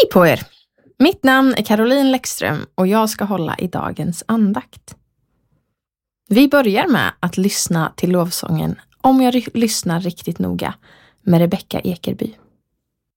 Hej på er! Mitt namn är Caroline Läckström och jag ska hålla i dagens andakt. Vi börjar med att lyssna till lovsången Om jag lyssnar riktigt noga med Rebecca Ekerby.